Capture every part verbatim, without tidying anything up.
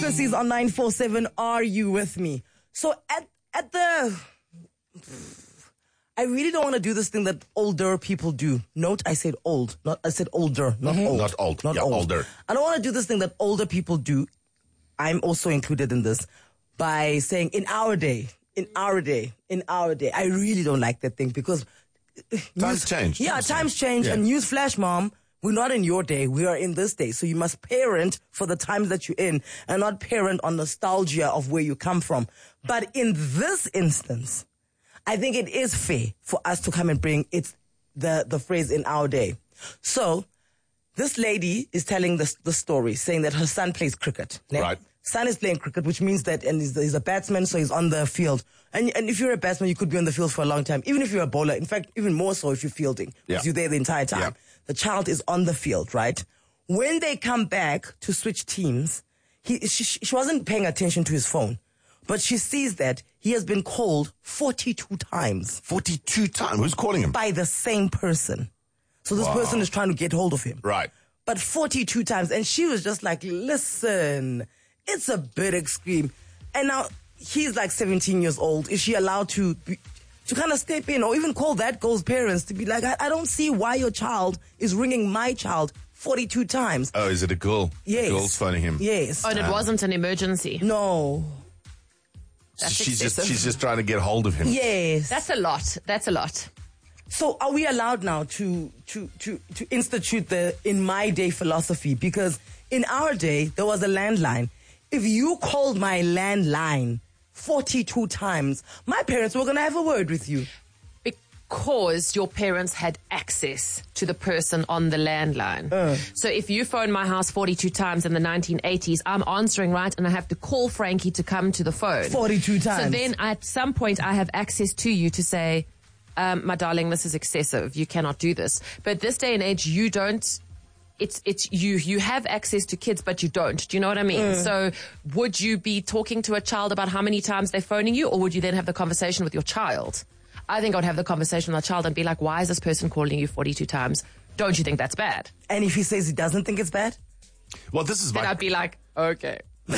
frequencies on nine four seven. Are you with me? So at at the... I really don't want to do this thing that older people do. Note, I said old. Not I said older, not mm-hmm. old. Not old. Not yeah, old. older. I don't want to do this thing that older people do. I'm also included in this by saying in our day, in our day, in our day. I really don't like that thing because... Times news, change. Yeah, times, times change. Yeah. And newsflash, Mom, we're not in your day. We are in this day. So you must parent for the times that you're in and not parent on nostalgia of where you come from. But in this instance... I think it is fair for us to come and bring it's the, the phrase in our day. So, this lady is telling the, the story, saying that her son plays cricket. Right. Right. Son is playing cricket, which means that, and he's, he's a batsman, so he's on the field. And, and if you're a batsman, you could be on the field for a long time. Even if you're a bowler, in fact, even more so if you're fielding, because yeah. you're there the entire time. Yeah. The child is on the field, right? When they come back to switch teams, he, she, she wasn't paying attention to his phone. But she sees that he has been called forty-two times. forty-two times? Who's calling him? By the same person. So this wow. person is trying to get hold of him. Right. But forty-two times. And she was just like, listen, it's a bit extreme. And now he's like seventeen years old. Is she allowed to be, to kind of step in or even call that girl's parents to be like, I, I don't see why your child is ringing my child forty-two times. Oh, is it a girl? Yes. The girl's phoning him. Yes. Oh, and it um, wasn't an emergency. No. That's she's excessive. just she's just trying to get hold of him. Yes. That's a lot. That's a lot. So are we allowed now to to to to institute the in my day philosophy? Because in our day there was a landline. If you called my landline forty-two times, my parents were going to have a word with you. Because your parents had access to the person on the landline. Uh. So if you phone my house forty-two times in the nineteen eighties, I'm answering, right? And I have to call Frankie to come to the phone. forty-two times. So then at some point I have access to you to say, um, my darling, this is excessive. You cannot do this. But this day and age, you don't... It's, it's, you, you have access to kids, but you don't. Do you know what I mean? Mm. So would you be talking to a child about how many times they're phoning you, or would you then have the conversation with your child? I think I'd have the conversation with my child and be like, why is this person calling you forty-two times? Don't you think that's bad? And if he says he doesn't think it's bad? Well, this is my... Then I'd be like, okay.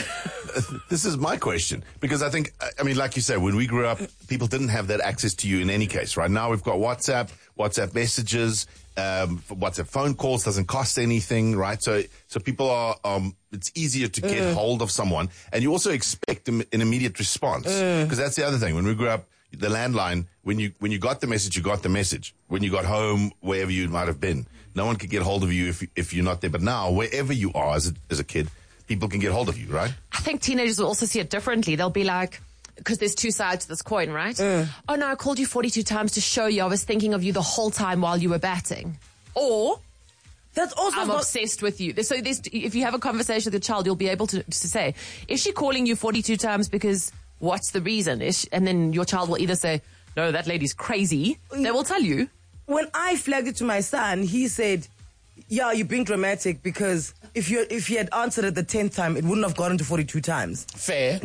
This is my question. Because I think, I mean, like you said, when we grew up, people didn't have that access to you in any case. Right now we've got WhatsApp, WhatsApp messages, um, WhatsApp phone calls, doesn't cost anything, right? So, so people are, um, it's easier to get mm. hold of someone. And you also expect an immediate response. Because mm. that's the other thing. When we grew up, the landline, when you when you got the message, you got the message. When you got home, wherever you might have been, no one could get hold of you if if you're not there. But now, wherever you are as a, as a kid, people can get hold of you, right? I think teenagers will also see it differently. They'll be like, because there's two sides to this coin, right? Mm. Oh no, I called you forty-two times to show you I was thinking of you the whole time while you were batting. Or that's also I'm not- obsessed with you. So there's, if you have a conversation with your child, you'll be able to, to say, is she calling you forty-two times because what's the reason? Is she, and then your child will either say, no, that lady's crazy. They will tell you. When I flagged it to my son, he said, yeah, you're being dramatic because if you if he had answered it the tenth time, it wouldn't have gotten to forty-two times. Fair.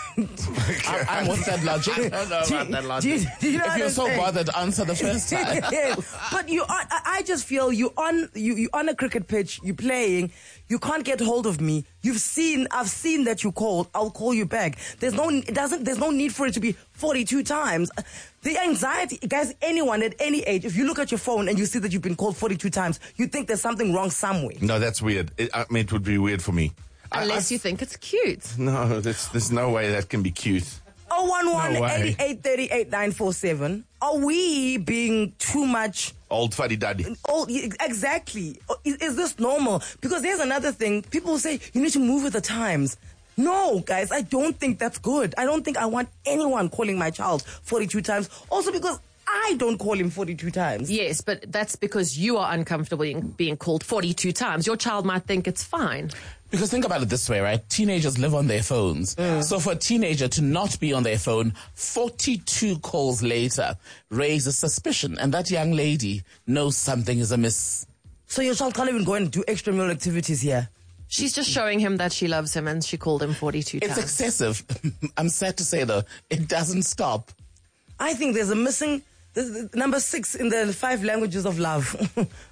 I, I'm with that logic. I don't know about that logic. Do you, do you know if you're so saying? bothered, answer the first time. Yeah, but you, are, I just feel you on you you on a cricket pitch, you're playing, you can't get hold of me. You've seen, I've seen that you called. I'll call you back. There's no, it doesn't. There's no need for it to be forty-two times. The anxiety, guys. Anyone at any age, if you look at your phone and you see that you've been called forty-two times, you think there's something wrong somewhere. No, that's weird. It, I mean, it would be weird for me. Unless I, I, you think it's cute. No, there's, there's no way that can be cute. oh one one, eighty-eight, thirty-eight, nine four seven. Are we being too much... Old fuddy-duddy. Old, exactly. Is, is this normal? Because there's another thing. People will say, you need to move with the times. No, guys, I don't think that's good. I don't think I want anyone calling my child forty-two times. Also because I don't call him forty-two times. Yes, but that's because you are uncomfortable being, being called forty-two times. Your child might think it's fine. Because think about it this way, right? Teenagers live on their phones. Mm. So for a teenager to not be on their phone forty-two calls later raises suspicion. And that young lady knows something is amiss. So your child can't even go and do extramural activities here? She's just showing him that she loves him and she called him forty-two it's times. It's excessive. I'm sad to say, though, it doesn't stop. I think there's a missing... This is number six in the five languages of love.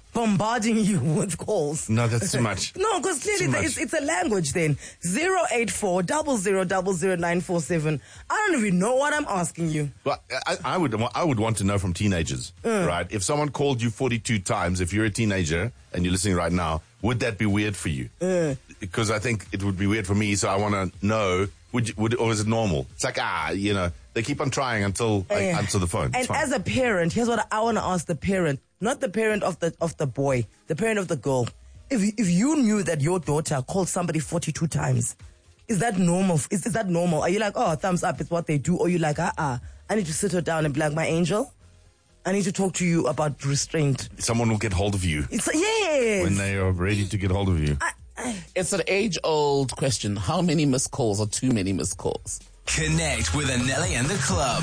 bombarding you with calls. No, that's too much. No, because clearly Too the- much. it's, it's a language then. zero eight four, zero zero zero zero nine four seven. I don't even know what I'm asking you. Well, I, I would I would want to know from teenagers, right? If someone called you forty-two times, if you're a teenager and you're listening right now, would that be weird for you? Because I think it would be weird for me, so I want to know, would, you, would or is it normal? It's like, ah, you know, they keep on trying until I Yeah. answer the phone. It's And fine. as a parent, here's what I want to ask the parent, not the parent of the of the boy, the parent of the girl. If you- if you knew that your daughter called somebody forty-two times, is that normal? Is, is that normal? Are you like, oh, thumbs up, it's what they do? Or you like, ah, uh-uh, I need to sit her down and be like, my angel, I need to talk to you about restraint. Someone will get hold of you It's yes. when they are ready to get hold of you. It's an age-old question. How many missed calls are too many missed calls? Connect with Anelli and the club.